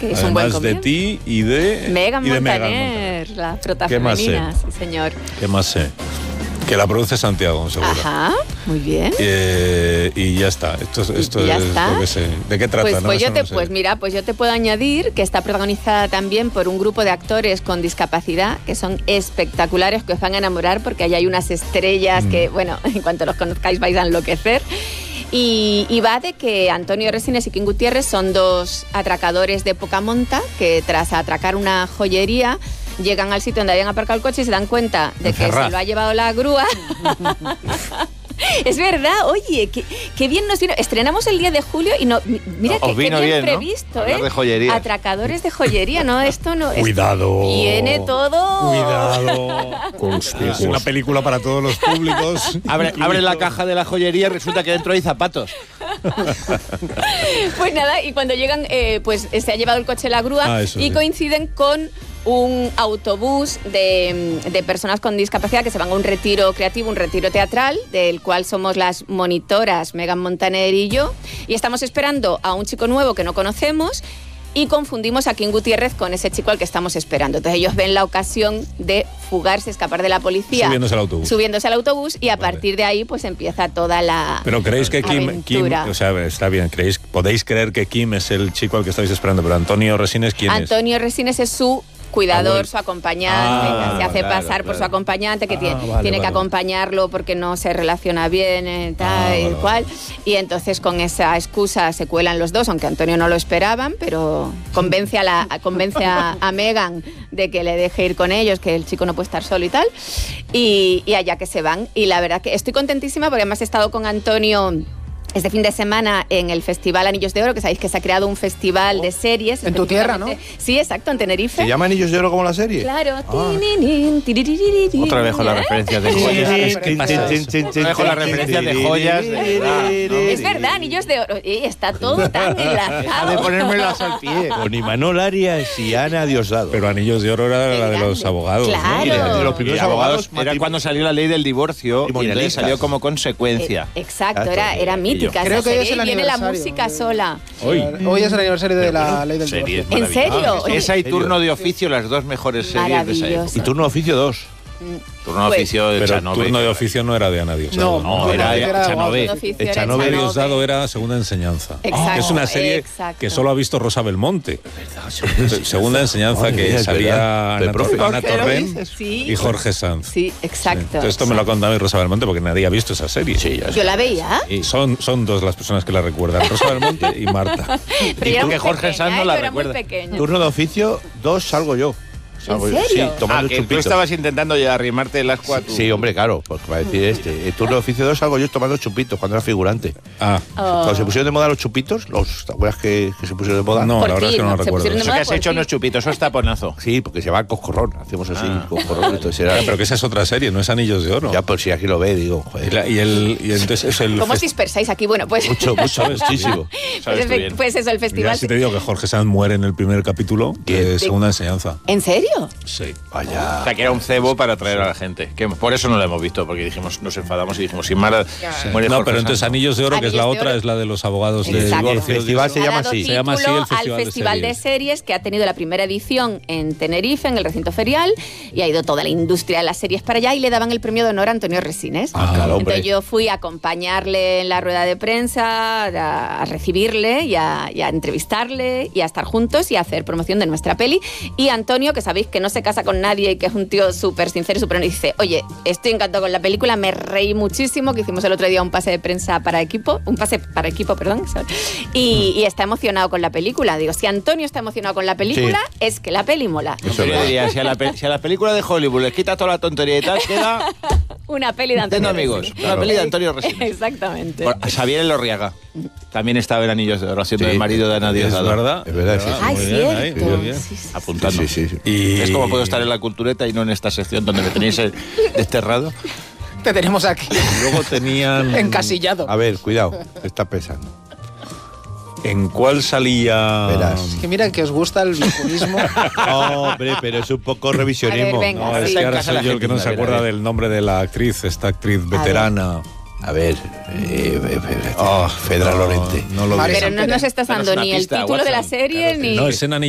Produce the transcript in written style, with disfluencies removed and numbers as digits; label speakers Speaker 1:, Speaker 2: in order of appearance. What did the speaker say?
Speaker 1: que es un buen comienzo.
Speaker 2: De ti y de
Speaker 1: Megan
Speaker 2: y de
Speaker 1: Montaner, la prota femenina, sí señor.
Speaker 2: ¿Qué más sé? Que la produce Santiago, seguro.
Speaker 1: Ajá, muy bien.
Speaker 2: Y ya está. Esto
Speaker 1: ya
Speaker 2: es
Speaker 1: está.
Speaker 2: lo que sé. ¿De qué trata?
Speaker 1: Pues yo te puedo añadir que está protagonizada también por un grupo de actores con discapacidad que son espectaculares, que os van a enamorar porque ahí hay unas estrellas que, bueno, en cuanto los conozcáis vais a enloquecer. Y va de que Antonio Resines y Kim Gutiérrez son dos atracadores de poca monta que tras atracar una joyería llegan al sitio donde habían aparcado el coche y se dan cuenta de que se lo ha llevado la grúa. Es verdad, oye, qué bien nos vino. Estrenamos el 10 de julio y mira qué bien previsto, ¿no?
Speaker 3: De joyería.
Speaker 1: Atracadores de joyería, ¿no? Esto no.
Speaker 2: Cuidado.
Speaker 1: Viene todo.
Speaker 2: Cuidado. Es una película para todos los públicos.
Speaker 3: Abre la caja de la joyería y resulta que dentro hay zapatos.
Speaker 1: Pues nada, y cuando llegan, pues se ha llevado el coche la grúa coinciden con un autobús de personas con discapacidad que se van a un retiro creativo, un retiro teatral, del cual somos las monitoras Megan Montaner y yo, y estamos esperando a un chico nuevo que no conocemos y confundimos a Kim Gutiérrez con ese chico al que estamos esperando. Entonces ellos ven la ocasión de fugarse, escapar de la policía. Subiéndose al autobús y a partir de ahí pues empieza toda la
Speaker 2: Pero creéis que Kim, o sea, está bien, podéis creer que Kim es el chico al que estáis esperando, pero Antonio Resines, ¿quién es?
Speaker 1: Antonio Resines es su cuidador, su acompañante, se hace pasar por su acompañante, que tiene que acompañarlo porque no se relaciona bien, tal cual. Y entonces con esa excusa se cuelan los dos, aunque Antonio no lo esperaban, pero convence a Megan de que le deje ir con ellos, que el chico no puede estar solo y tal. Y allá que se van. Y la verdad que estoy contentísima porque además he estado con Antonio este fin de semana en el Festival Anillos de Oro, que sabéis que se ha creado un festival de series.
Speaker 4: En tu tierra, ¿no?
Speaker 1: Sí, exacto, en Tenerife.
Speaker 5: ¿Se llama Anillos de Oro como la serie?
Speaker 1: Claro.
Speaker 3: Otra vez con las referencias de joyas. Otra vez con las referencias de joyas.
Speaker 1: Es verdad, Anillos de Oro. Está todo tan enlazado.
Speaker 5: De ponérmelas al pie. Con Imanol Arias y Ana Diosdado.
Speaker 2: Pero Anillos de Oro era la de los abogados.
Speaker 1: Claro.
Speaker 5: De los primeros abogados.
Speaker 3: Era cuando salió la ley del divorcio y entonces salió como consecuencia.
Speaker 1: Exacto, era mítica.
Speaker 4: Creo que hoy es el
Speaker 1: viene la
Speaker 4: aniversario.
Speaker 1: música sola.
Speaker 4: Hoy es el aniversario de la ley del divorcio.
Speaker 1: ¿En serio?
Speaker 3: Esa y Turno de Oficio, las dos mejores series de esa época.
Speaker 5: Y Turno de Oficio 2.
Speaker 3: Turno de Oficio de
Speaker 2: pero
Speaker 3: Echanove.
Speaker 2: Turno de Oficio no era de Ana Diosdado.
Speaker 3: No, era Echanove.
Speaker 2: Echanove Diosdado era Segunda Enseñanza.
Speaker 1: Exacto,
Speaker 2: es una serie que solo ha visto Rosa Belmonte. Segunda Enseñanza, que salía Ana Torrent y Jorge Sanz.
Speaker 1: Sí, exacto.
Speaker 2: Entonces esto me lo ha contado Rosa Belmonte porque nadie ha visto esa serie.
Speaker 1: Yo la veía.
Speaker 2: Y son dos las personas que la recuerdan, Rosa Belmonte y Marta.
Speaker 1: Pero
Speaker 3: y porque Jorge Sanz no la recuerda.
Speaker 5: Turno de Oficio 2 salgo yo.
Speaker 1: ¿En serio?
Speaker 5: Sí, tomando
Speaker 3: que
Speaker 5: chupitos.
Speaker 3: tú estabas intentando ya arrimarte el ascua.
Speaker 5: Sí, hombre, claro, pues va a decir el Turno de Oficio 2 salgo yo tomando chupitos cuando era figurante. Cuando se pusieron de moda los chupitos, ¿te acuerdas que se pusieron de moda?
Speaker 2: No, la verdad es que no lo recuerdo.
Speaker 3: Eso que has hecho unos chupitos, eso es taponazo.
Speaker 5: Sí, porque se llama Coscorrón, hacemos así, Coscorrón. Entonces era...
Speaker 2: Pero que esa es otra serie, no es Anillos de Oro.
Speaker 5: Ya, pues si aquí lo ve, digo, joder.
Speaker 2: Y entonces es el...
Speaker 1: ¿Cómo os dispersáis aquí? Bueno, pues...
Speaker 5: Muchísimo.
Speaker 1: Pues eso, el festival...
Speaker 2: Ya sí te digo que Jorge Sanz muere en el primer capítulo de Segunda Enseñanza.
Speaker 1: ¿En serio?
Speaker 2: Sí.
Speaker 5: Vaya.
Speaker 3: O sea, que era un cebo para atraer a la gente. Que por eso no lo hemos visto, porque dijimos, nos enfadamos y dijimos, sin Mara muere
Speaker 2: No,
Speaker 3: Jorge
Speaker 2: pero entonces
Speaker 3: Sanz.
Speaker 2: Anillos de Oro, que es la
Speaker 1: Anillos de
Speaker 2: otra,
Speaker 1: Oro.
Speaker 2: es la de los abogados de
Speaker 1: Exacto.
Speaker 2: divorcio.
Speaker 5: El festival se llama así.
Speaker 2: Se llama así el
Speaker 1: al Festival de Series, que ha tenido la primera edición en Tenerife, en el recinto ferial, y ha ido toda la industria de las series para allá y le daban el premio de honor a Antonio Resines.
Speaker 5: Claro, hombre.
Speaker 1: Entonces yo fui a acompañarle en la rueda de prensa, a recibirle y a entrevistarle y a estar juntos y a hacer promoción de nuestra peli. Y Antonio, que sabéis que no se casa con nadie y que es un tío súper sincero y súper honesto, dice, oye, estoy encantado con la película, me reí muchísimo, que hicimos el otro día un pase para equipo, y está emocionado con la película. Digo, si Antonio está emocionado con la película, es que la peli mola.
Speaker 3: Eso yo diría, si a la película de Hollywood les quita toda la tontería y tal, queda...
Speaker 1: Una peli de Antonio
Speaker 3: amigos,
Speaker 1: Resines.
Speaker 3: una peli de Antonio Resines.
Speaker 1: Exactamente.
Speaker 3: Xavier Elorriaga también estaba en Anillos de Oro, haciendo el marido de Ana Diosdado.
Speaker 2: Es verdad.
Speaker 5: Es verdad, sí.
Speaker 1: Ay,
Speaker 2: Muy bien, ahí,
Speaker 1: cierto.
Speaker 2: muy bien.
Speaker 1: Sí.
Speaker 3: Apuntando.
Speaker 5: Sí.
Speaker 2: Y
Speaker 3: Es como puedo estar en la cultureta y no en esta sección donde me tenéis desterrado.
Speaker 4: Te tenemos aquí,
Speaker 2: luego tenían...
Speaker 4: encasillado.
Speaker 5: A ver, cuidado, está pensando.
Speaker 2: ¿En cuál salía...?
Speaker 5: Verás.
Speaker 4: Es que mira que os gusta el vinculismo.
Speaker 5: Hombre, pero es un poco revisionismo.
Speaker 1: A ver, venga.
Speaker 2: No, es
Speaker 1: Sí.
Speaker 2: que ahora soy yo el que no se acuerda del nombre de la actriz, esta actriz veterana.
Speaker 5: A ver, Fedra Lorente.
Speaker 2: No lo
Speaker 4: Vale.
Speaker 2: vi.
Speaker 1: Pero no nos estás dando
Speaker 3: Danos una
Speaker 1: ni el
Speaker 3: pista,
Speaker 1: título de la
Speaker 3: Watson.
Speaker 1: serie ni...
Speaker 2: No, es en